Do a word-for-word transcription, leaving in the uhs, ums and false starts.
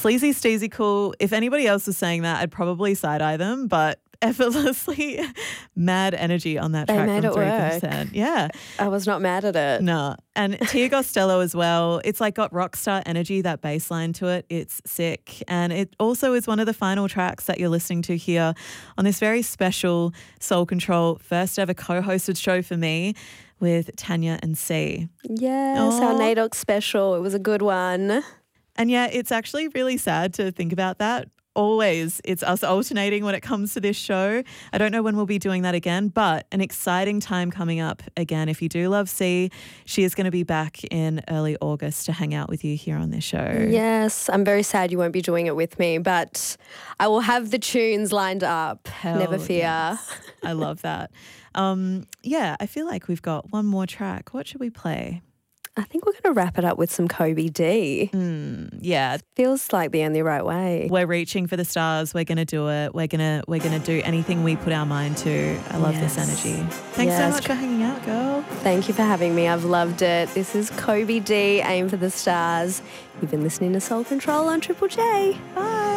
Sleazy Steezy Cool. If anybody else was saying that, I'd probably side-eye them, but effortlessly mad energy on that They track made from it three work. percent. Yeah. I was not mad at it. No. And Tia Gostello as well. It's like got rock star energy, that bass line to it. It's sick. And it also is one of the final tracks that you're listening to here on this very special Soul Control first ever co-hosted show for me with Tanya and C. Yes, Aw. our NAIDOC special. It was a good one. And yeah, it's actually really sad to think about that. Always it's us alternating when it comes to this show. I don't know when we'll be doing that again, but an exciting time coming up again. If you do love C, she is going to be back in early August to hang out with you here on this show. Yes, I'm very sad you won't be doing it with me, but I will have the tunes lined up. Hell Never fear. yes. I love that. Um, yeah, I feel like we've got one more track. What should we play? I think we're going to wrap it up with some Kobe D. Mm, yeah, Feels like the only right way. we're reaching for the stars. We're going to do it. We're going to we're going to do anything we put our mind to. I love Yes. this energy. Thanks so Yes. much for hanging out, girl. Thank you for having me. I've loved it. This is Kobe D, Aim for the Stars. You've been listening to Soul Control on Triple J. Bye.